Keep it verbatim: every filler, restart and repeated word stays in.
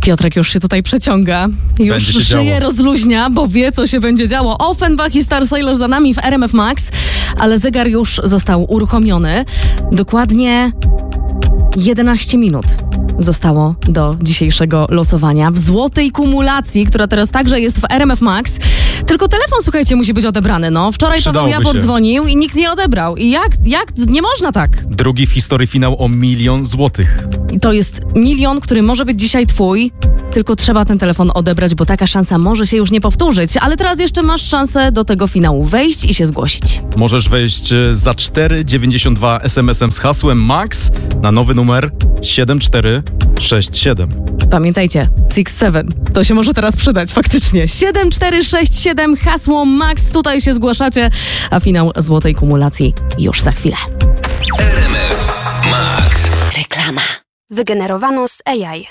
Piotrek już się tutaj przeciąga, już Będzie się szyję działo. rozluźnia, bo wie, co się będzie działo. Offenbach i Star Sailor za nami w R M F Max, ale zegar już został uruchomiony. Dokładnie jedenaście minut zostało do dzisiejszego losowania w złotej kumulacji, która teraz także jest w R M F Max. Tylko telefon, słuchajcie, musi być odebrany. No, wczoraj Paweł Przydałoby Jabor się. dzwonił i nikt nie odebrał. I jak, jak? Nie można tak. Drugi w historii finał o milion złotych. I to jest milion, który może być dzisiaj twój, tylko trzeba ten telefon odebrać, bo taka szansa może się już nie powtórzyć. Ale teraz jeszcze masz szansę do tego finału wejść i się zgłosić. Możesz wejść e, za cztery dziewięćdziesiąt dwa es em esem z hasłem MAX na nowy numer siedem cztery sześć siedem. Pamiętajcie, six seven. To się może teraz przydać faktycznie. siedem cztery sześć siedem, hasło MAX. Tutaj się zgłaszacie, a finał złotej kumulacji już za chwilę. R M F Max. Reklama. Wygenerowano z A I.